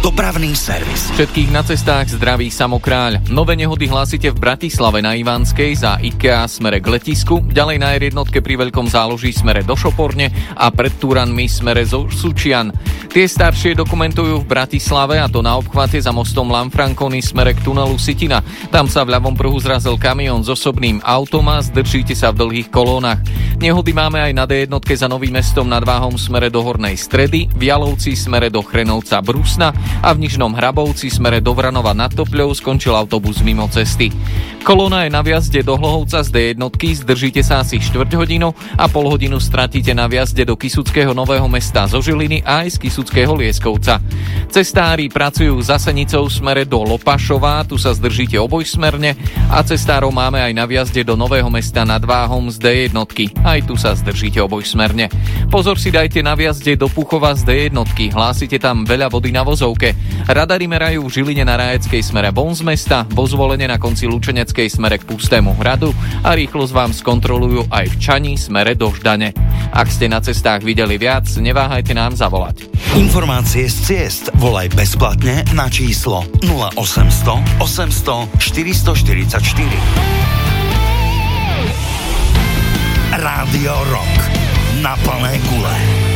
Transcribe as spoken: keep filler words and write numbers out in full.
Dopravný servis. Všetkých na cestách zdraví Samokráľ. Nové nehody hlásite v Bratislave na Ivanskej za IKEA smere k letisku, ďalej na er jednotke pri Veľkom záloží smere do Šoporne a pred Turanmi smere zo Sučian. Tie staršie dokumentujú v Bratislave, a to na obchvate za mostom Lanfranconi smere k tunelu Sitina. Tam sa v ľavom pruhu zrazil kamión s osobným autom a zdržíte sa v dlhých kolónach. Nehody máme aj na dé jednotke za Novým Mestom nad Váhom smere do Hornej Stredy, v Jalovci smere do Chrenovca Brusna a v Nižnom Hrabovci smere do Vranova nad Topľou skončil autobus mimo cesty. Kolóna je na vjazde do Hlohovca z dé jednotky, zdržíte sa asi štvrť hodinu a pol hodinu stratíte na vjazde do Kysuckého Nového Mesta zo Žiliny a aj z Kysuckého Lieskovca. Cestári pracujú za Senicou smere do Lopašova, tu sa zdržíte obojsmerne, a cestárov máme aj na vjazde do Nového Mesta nad Váhom z dé jednotky, aj tu sa zdržíte obojsmerne. Pozor si dajte na vjazde do Puchova z dé jednotky, hlásite tam veľa vody na vozovke. Radary merajú v Žiline na Rajeckej smere von z mesta, vo Zvolene na konci Lučeneckej smere k Pustému hradu a rýchlosť vám skontrolujú aj v Čani smere do Ždane. Ak ste na cestách videli viac, neváhajte nám zavolať. Informácie z ciest volaj bezplatne na číslo nula osemsto osemsto štyristo štyridsaťštyri. Rádio Rock na plné gule.